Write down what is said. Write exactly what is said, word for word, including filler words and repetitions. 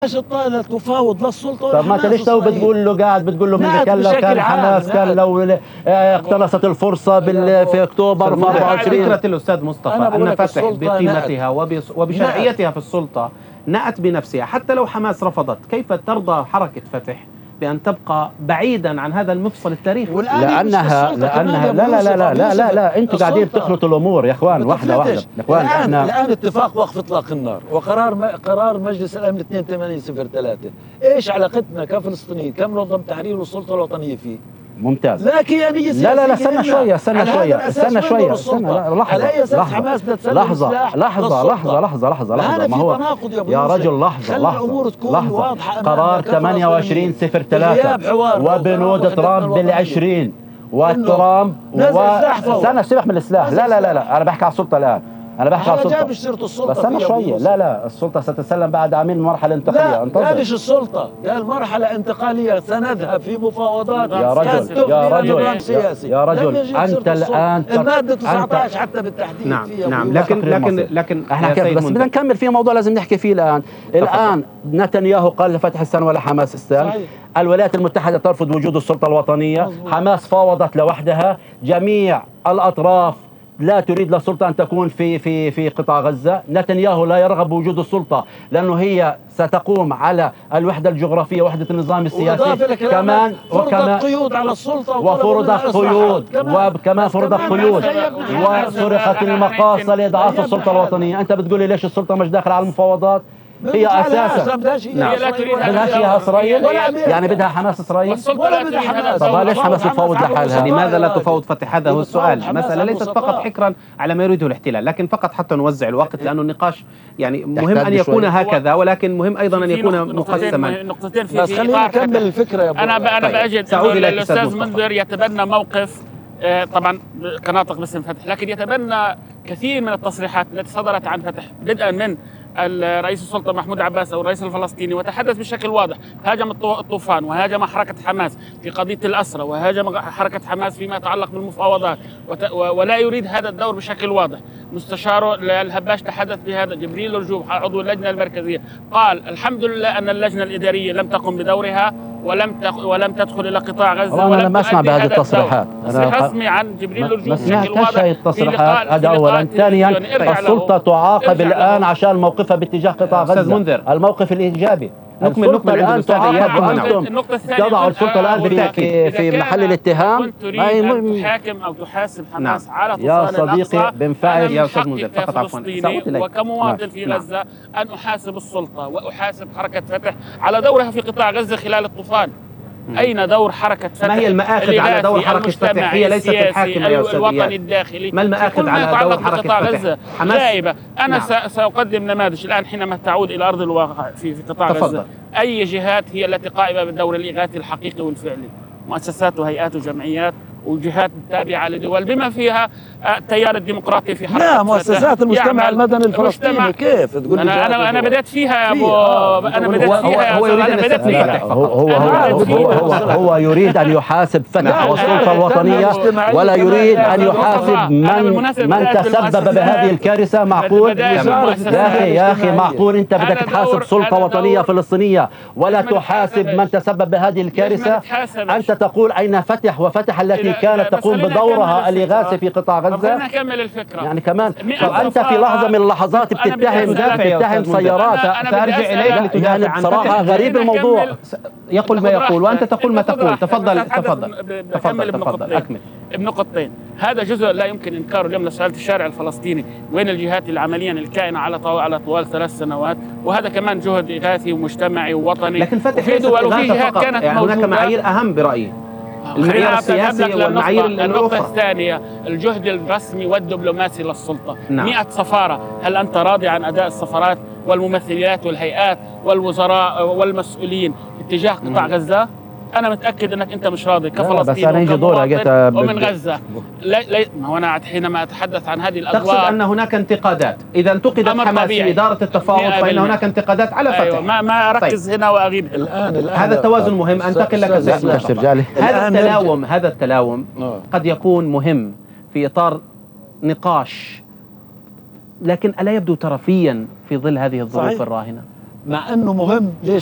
تفاوض للسلطه. طب ما انت ليش تو بتقول له قاعد بتقول له من كان لو كان حماس كان لو اقتنصت الفرصه بال في اكتوبر في أربعة وعشرين. فكره الاستاذ مصطفى ان فتح بقيمتها وبشرعيتها في السلطه نأت بنفسها، حتى لو حماس رفضت كيف ترضى حركه فتح بأن تبقى بعيدا عن هذا المفصل التاريخي؟ لأنها لأنها لا لا لا لا لا لا, لا. أنتوا قاعدين بتخلطوا الأمور يا إخوان. واحدة واحدة يا إخوان. الآن, الآن اتفاق وقف إطلاق النار وقرار ما قرار مجلس الأمن اثنين وثمانين صفر ثلاثة، إيش علاقتنا كفلسطينيين كمنظمة تحرير والسلطة الوطنية فيه؟ ممتاز. لا كيانية لا لا لا استنى شوية استنى شوية استنى شوية استنى لحظة لحظة لحظة لحظة لحظة لحظة لحظة لحظة ما هو يا رجل لحظة لحظة لحظة قرار ثمانية وعشرين صفر ثلاثة وبنود ترامب بالعشرين وترامب استنى سيبك من السلاح. لا لا لا لا أنا بحكي على السلطة الآن. أنا بحكي على السلطة بس أنا شوية. لا لا السلطة ستسلم بعد عامين مرحلة انتقالية. انتظر. لا مش السلطة، قال مرحلة انتقالية سنذهب في مفاوضات يا رجل يا رجل سياسي. يا رجل أنت الآن المادة تسعة عشر حتى بالتحديد. نعم نعم لكن لكن لكن احنا كيف بس بدنا نكمل في موضوع لازم نحكي فيه الآن. الآن نتنياهو قال لفتح السن ولا حماس السن. الولايات المتحدة ترفض وجود السلطة الوطنية. مزبوط. حماس فاوضت لوحدها. جميع الأطراف لا تريد للسلطة أن تكون في في في قطاع غزة. نتنياهو لا يرغب بوجود السلطة لأنه هي ستقوم على الوحدة الجغرافية وحدة النظام السياسي. كمان وكمان قيود على السلطة وفرضت قيود وكمان فرضت قيود وسرقت المقاصة لإضعاف السلطة الوطنية. أنت بتقولي ليش السلطة مش داخلة على المفاوضات؟ هي اساسا نعم. بدها شيء اسرائيل يعني بدها حماس اسرائيل ولا بدها حماس. طب ليش حماس تفاوض لحالها؟ لماذا لا تفاوض فتح؟ هذا هو السؤال. المسألة ليست فقط حكرا على ما يريده الاحتلال، لكن فقط حتى نوزع الوقت لأنه النقاش يعني مهم أن يكون هكذا، ولكن مهم أيضا أن يكون مقسما. نقطتين في بس خلينا نكمل الفكرة يا ابو. أنا أنا بأجد الأستاذ منذر يتبنى موقف طبعا كناطق باسم فتح، لكن يتبنى كثير من التصريحات التي صدرت عن فتح بدءا من الرئيس السلطة محمود عباس أو الرئيس الفلسطيني، وتحدث بشكل واضح. هاجم الطوفان وهاجم حركة حماس في قضية الأسرى وهاجم حركة حماس فيما يتعلق بالمفاوضات ولا يريد هذا الدور بشكل واضح. مستشاره الهباش تحدث بهذا. جبريل رجوب عضو اللجنة المركزية قال الحمد لله أن اللجنة الإدارية لم تقم بدورها ولم ولم تدخل الى قطاع غزه. انا لم اسمع بهذه التصريحات. انا رسمي عن جبريل رجوب ما سمعتش هذه التصريحات. هذا اولا. ثانيا السلطه تعاقب الان عشان موقفها باتجاه قطاع غزه. منذر. الموقف الايجابي. نكمل نكمل الان تعاقب وانتم تضعوا السلطه الان في في محل الاتهام. كنت تريد ان تحاكم او تحاسب حماس على طوفان يا صديقي بنفعل يا استاذ منذر فقط عفوا وكمواطن في غزه ان احاسب السلطه واحاسب حركه فتح على دورها في قطاع غزه خلال الطوفان. أين دور حركة فتح؟ ما هي المآخذ على دور حركة فتح؟ هي ليست الحاكمة يا أستاذ الوطني الداخلي. ما المآخذ على دور حركة فتح؟ غائبة. أنا نعم. سأقدم نماذج الآن حينما تعود إلى أرض الواقع في في قطاع تفضل. غزة. أي جهات هي التي قائمة بالدور الإغاثي الحقيقي والفعلي؟ مؤسسات وهيئات وجمعيات وجهات تابعة لدول بما فيها التيار الديمقراطي في حركة لا مؤسسات المجتمع المدني الفلسطيني. كيف تقول لي أنا أنا بدأت فيها يا أبو. أنا بدأت فيها هو يريد أن بدأت فيها هو هو هو, هو, هو يريد أن يحاسب فتح والسلطة الوطنية ولا يريد أن يحاسب من من تسبب بهذه الكارثة. معقول يا أخي يا أخي معقول أنت بدك تحاسب سلطة وطنية فلسطينية ولا تحاسب من تسبب بهذه الكارثة؟ أنت تقول أين فتح وفتح التي كانت تقوم بدورها الإغاثي في قطاع غزة. خلينا نكمل الفكرة. يعني كمان أنت في لحظة من اللحظات بتتهم بتتهم سيارات. سأرجع إليك يعني بصراحة غريب الموضوع. يقول ما يقول وأنت تقول ما تقول. تفضل تفضل تفضل تفضل أكمل. بنقطتين. هذا جزء لا يمكن إنكاره اليوم لسؤال الشارع الفلسطيني وين الجهات العملية الكائنة على طوال على طوال ثلاث سنوات، وهذا كمان جهد إغاثي ومجتمعي ووطني. لكن فتح في دول وفي جهات كانت يعني هناك معايير أهم برأيي. المعيار السياسي والمعايير النقطة الثانية الجهد الرسمي والدبلوماسي للسلطة. نعم. مئة سفارة، هل أنت راضي عن أداء السفارات والممثليات والهيئات والوزراء والمسؤولين اتجاه قطاع غزة؟ أنا متأكد أنك أنت مش راضي كفلسطين ومن غزة. لا لا ما هو أنا حينما أتحدث عن هذه الأدوار تقصد أن هناك انتقادات إذا انتقدت حماس في إدارة التفاوض فإن هناك انتقادات على فتح. أيوة. ما ما أركز طيب. هنا وأغيب الآن, الآن هذا التوازن مهم. أنتقل لك هذا التلاوم هذا التلاوم قد يكون مهم في إطار نقاش، لكن ألا يبدو ترفيا في ظل هذه الظروف الراهنة؟ مع انه مهم. ليش؟